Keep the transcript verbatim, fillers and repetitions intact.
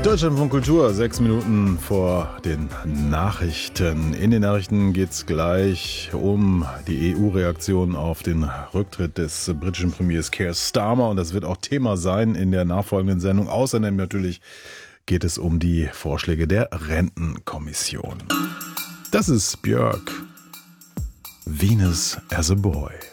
Deutschlandfunk Kultur, sechs Minuten vor den Nachrichten. In den Nachrichten geht es gleich um die E U-Reaktion auf den Rücktritt des britischen Premiers Keir Starmer. Und das wird auch Thema sein in der nachfolgenden Sendung. Außerdem natürlich geht es um die Vorschläge der Rentenkommission. Das ist Björk. Venus as a Boy.